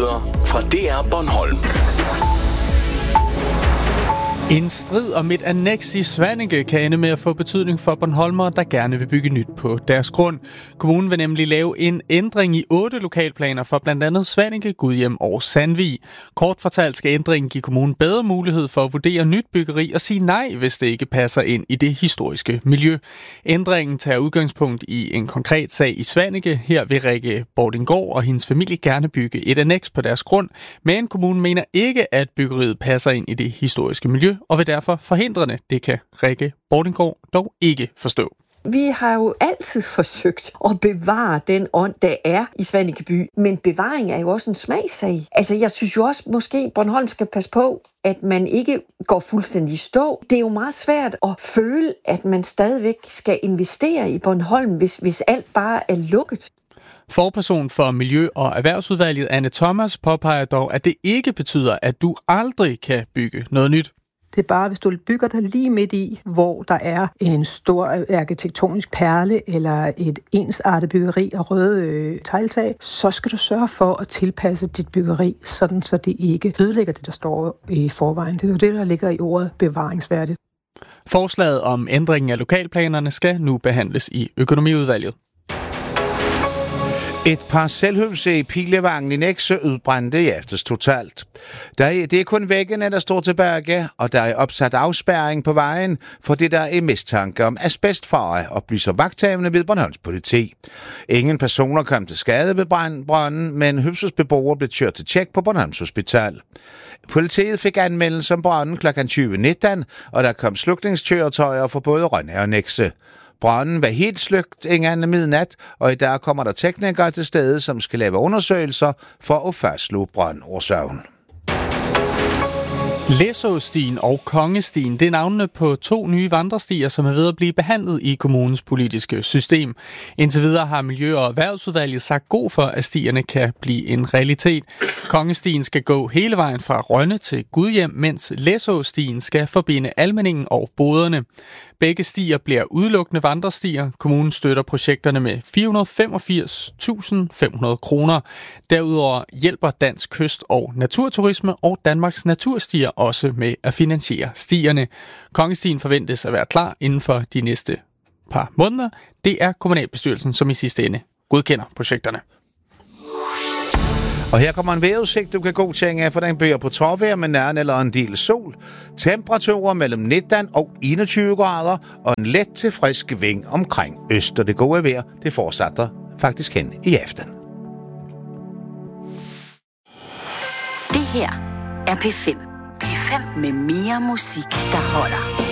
Nyheder fra DR Bornholm. En strid om et anneks i Svaneke kan ende med at få betydning for bornholmere, der gerne vil bygge nyt på deres grund. Kommunen vil nemlig lave en ændring i 8 lokalplaner for blandt andet Svaneke, Gudhjem og Sandvig. Kort fortalt skal ændringen give kommunen bedre mulighed for at vurdere nyt byggeri og sige nej, hvis det ikke passer ind i det historiske miljø. Ændringen tager udgangspunkt i en konkret sag i Svaneke. Her vil Rikke Bordinggaard og hendes familie gerne bygge et anneks på deres grund, men kommunen mener ikke, at byggeriet passer ind i det historiske miljø, og vil derfor forhindre det. Det kan Rikke Bordinggaard dog ikke forstå. Vi har jo altid forsøgt at bevare den ånd, der er i Svaneke by, men bevaring er jo også en smagssag. Altså, jeg synes jo også, måske Bornholm skal passe på, at man ikke går fuldstændig i stå. Det er jo meget svært at føle, at man stadigvæk skal investere i Bornholm, hvis alt bare er lukket. Forperson for Miljø- og Erhvervsudvalget, Anne Thomas, påpeger dog, at det ikke betyder, at du aldrig kan bygge noget nyt. Det er bare, hvis du bygger dig lige midt i, hvor der er en stor arkitektonisk perle eller et ensartet byggeri og røde tegltag, så skal du sørge for at tilpasse dit byggeri, sådan så det ikke ødelægger det, der står i forvejen. Det er jo det, der ligger i ordet bevaringsværdigt. Forslaget om ændringen af lokalplanerne skal nu behandles i økonomiudvalget. Et parcelhuse i Pilevangen i Nexø udbrændte i aftes totalt. Det er kun væggene, der står tilbage, og der er opsat afspærring på vejen, fordi der er mistanke om asbestfare, oplyser vagthavende ved Bornholms politi. Ingen personer kom til skade ved branden, men husets beboere blev kørt til tjek på Bornholms Hospital. Politiet fik anmeldelse om branden kl. 20.19, og der kom slukningskøretøjer for både Rønne og Nexø. Branden var helt slukt inden midnat, og i dag kommer der teknikere til stede, som skal lave undersøgelser for at fastslå brandårsagen. Læsåstien og Kongestien, det er navnene på 2 nye vandrestier, som er ved at blive behandlet i kommunens politiske system. Indtil videre har Miljø- og Erhvervsudvalget sagt god for, at stierne kan blive en realitet. Kongestien skal gå hele vejen fra Rønne til Gudhjem, mens Læsåstien skal forbinde Almindingen og boderne. Begge stier bliver udelukkende vandrestier. Kommunen støtter projekterne med 485.500 kroner. Derudover hjælper Dansk Kyst- og Naturturisme og Danmarks Naturstier også med at finansiere stierne. Kongestien forventes at være klar inden for de næste par måneder. Det er kommunalbestyrelsen, som i sidste ende godkender projekterne. Og her kommer en vejrudsigt, du kan godkende af, for den byder på tårvejr med nær eller en del sol. Temperaturer mellem 19 og 21 grader, og en let til frisk vind omkring øst. Og det gode vejr, det fortsætter faktisk hen i aften. Det her er P5. P5 med mere musik, der holder.